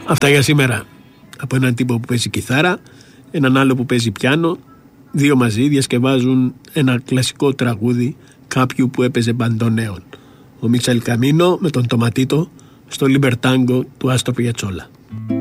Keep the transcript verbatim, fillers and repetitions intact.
Αυτά για σήμερα. Από έναν τύπο που παίζει κιθάρα, έναν άλλο που παίζει πιάνο, δύο μαζί διασκευάζουν ένα κλασικό τραγούδι κάποιου που έπαιζε μπαντονέον. Ο Μίτσελ Καμίνο με τον Τοματίτο στο Λιμπερτάγκο του Άστορ Πιατσόλα.